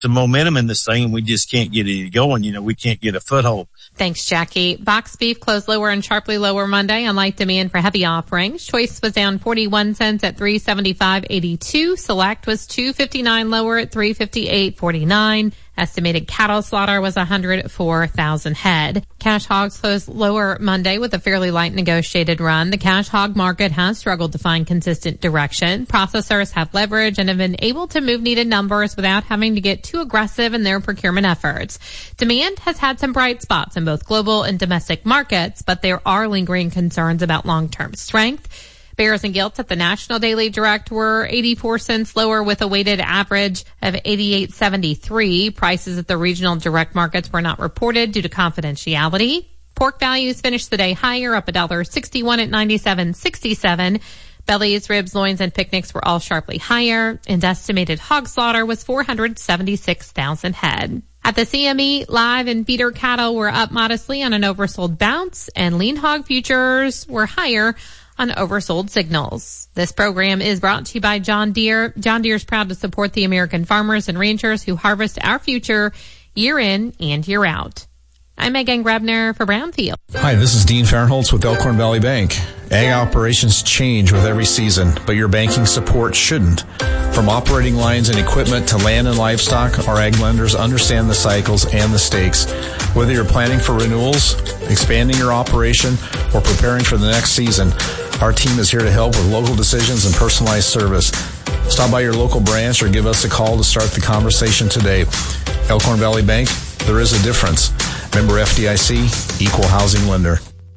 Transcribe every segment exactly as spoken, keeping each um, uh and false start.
the momentum in this thing, and we just can't get it going. You know, we can't get a foothold. Thanks, Jackie. Box beef closed lower and sharply lower Monday on light demand for heavy offerings. Choice was down forty-one cents at three seventy-five eighty-two. Select was two fifty-nine lower at three fifty-eight forty-nine. Estimated cattle slaughter was one hundred four thousand head. Cash hogs closed lower Monday with a fairly light negotiated run. The cash hog market has struggled to find consistent direction. Processors have leverage and have been able to move needed numbers without having to get too aggressive in their procurement efforts. Demand has had some bright spots in both global and domestic markets, but there are lingering concerns about long-term strength. Bears and gilts at the National Daily Direct were eighty-four cents lower with a weighted average of eighty-eight seventy-three. Prices at the regional direct markets were not reported due to confidentiality. Pork values finished the day higher, up one dollar sixty-one at ninety-seven sixty-seven. Bellies, ribs, loins, and picnics were all sharply higher, and estimated hog slaughter was four hundred seventy-six thousand head. At the C M E, live and feeder cattle were up modestly on an oversold bounce, and lean hog futures were higher on oversold signals. This program is brought to you by John Deere. John Deere is proud to support the American farmers and ranchers who harvest our future year in and year out. I'm Megan Grebner for Brownfield. Hi, this is Dean Fahrenholtz with Elkhorn Valley Bank. Ag operations change with every season, but your banking support shouldn't. From operating lines and equipment to land and livestock, our ag lenders understand the cycles and the stakes. Whether you're planning for renewals, expanding your operation, or preparing for the next season, our team is here to help with local decisions and personalized service. Stop by your local branch or give us a call to start the conversation today. Elkhorn Valley Bank, there is a difference. Member F D I C, Equal Housing Lender.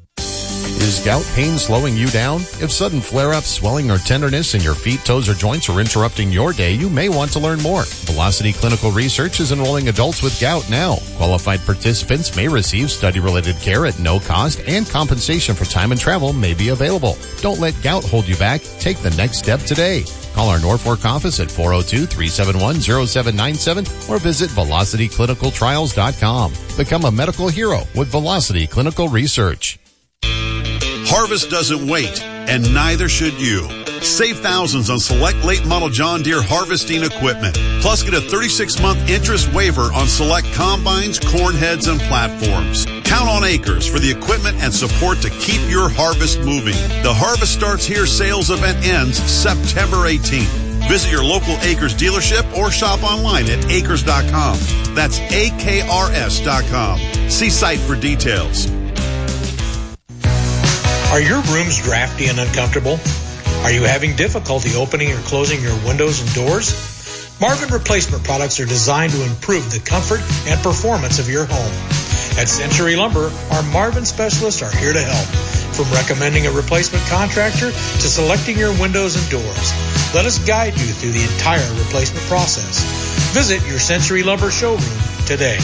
Is gout pain slowing you down? If sudden flare-ups, swelling, or tenderness in your feet, toes, or joints are interrupting your day, you may want to learn more. Velocity Clinical Research is enrolling adults with gout now. Qualified participants may receive study-related care at no cost, and compensation for time and travel may be available. Don't let gout hold you back. Take the next step today. Call our Norfolk office at four oh two, three seven one, oh seven nine seven or visit velocity clinical trials dot com. Become a medical hero with Velocity Clinical Research. Harvest doesn't wait, and neither should you. Save thousands on select late model John Deere harvesting equipment. Plus, get a thirty-six month interest waiver on select combines, corn heads, and platforms. Count on Acres for the equipment and support to keep your harvest moving. The Harvest Starts Here sales event ends September eighteenth. Visit your local Acres dealership or shop online at acres dot com. That's A K R S dot com. See site for details. Are your rooms drafty and uncomfortable? Are you having difficulty opening or closing your windows and doors? Marvin Replacement Products are designed to improve the comfort and performance of your home. At Century Lumber, our Marvin specialists are here to help. From recommending a replacement contractor to selecting your windows and doors, let us guide you through the entire replacement process. Visit your Century Lumber showroom today.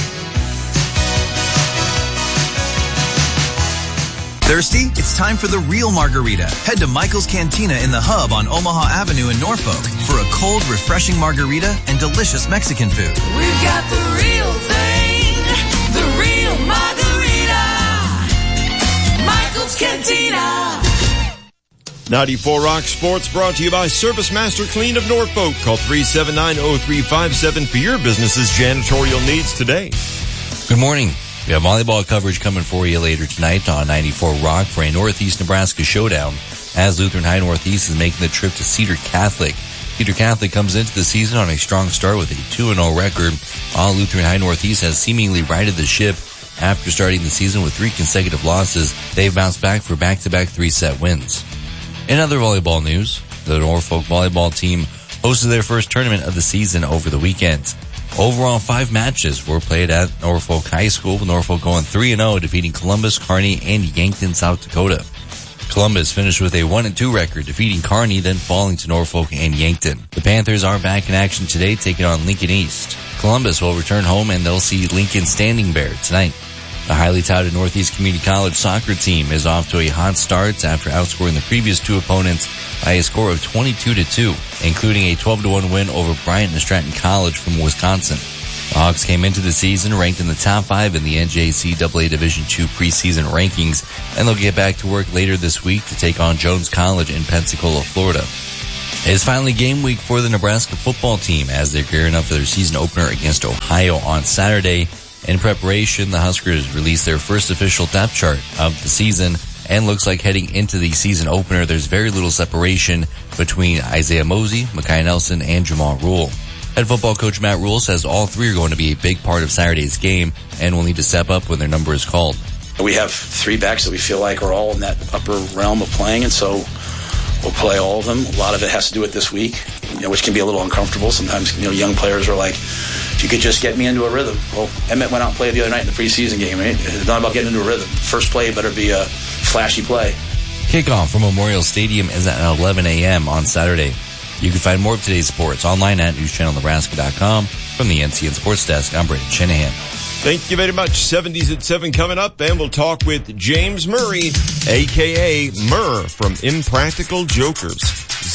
Thirsty? It's time for the real margarita. Head to Michael's Cantina in the Hub on Omaha Avenue in Norfolk for a cold, refreshing margarita and delicious Mexican food. We've got the real thing, the real margarita. Michael's Cantina. ninety-four Rock Sports brought to you by Service Master Clean of Norfolk. Call three seven nine, oh three five seven for your business's janitorial needs today. Good morning. We have volleyball coverage coming for you later tonight on ninety-four Rock for a Northeast Nebraska showdown as Lutheran High Northeast is making the trip to Cedar Catholic. Cedar Catholic comes into the season on a strong start with a two and oh record, while Lutheran High Northeast has seemingly righted the ship after starting the season with three consecutive losses. They've bounced back for back-to-back three-set wins. In other volleyball news, the Norfolk volleyball team hosted their first tournament of the season over the weekend. Overall, five matches were played at Norfolk High School, with Norfolk going three and oh, defeating Columbus, Kearney, and Yankton, South Dakota. Columbus finished with a one and two record, defeating Kearney, then falling to Norfolk and Yankton. The Panthers are back in action today, taking on Lincoln East. Columbus will return home, and they'll see Lincoln Standing Bear tonight. The highly touted Northeast Community College soccer team is off to a hot start after outscoring the previous two opponents by a score of twenty-two to two, including a twelve to one win over Bryant and Stratton College from Wisconsin. The Hawks came into the season ranked in the top five in the N J C A A Division two preseason rankings, and they'll get back to work later this week to take on Jones College in Pensacola, Florida. It's finally game week for the Nebraska football team as they're gearing up for their season opener against Ohio on Saturday. In preparation, the Huskers released their first official depth chart of the season, and looks like heading into the season opener, there's very little separation between Isaiah Mosey, Mekhi Nelson, and Jamal Rule. Head football coach Matt Rule says all three are going to be a big part of Saturday's game and will need to step up when their number is called. We have three backs that we feel like are all in that upper realm of playing, and so we'll play all of them. A lot of it has to do with this week, you know, which can be a little uncomfortable. Sometimes, you know, young players are like, if you could just get me into a rhythm. Well, Emmett went out and played the other night in the preseason game, right? It's not about getting into a rhythm. First play better be a flashy play. Kickoff from Memorial Stadium is at eleven a.m. on Saturday. You can find more of today's sports online at news channel nebraska dot com. From the N C N Sports Desk, I'm Brandon Shanahan. Thank you very much. seventies at seven coming up, and we'll talk with James Murray, a k a. Murr from Impractical Jokers.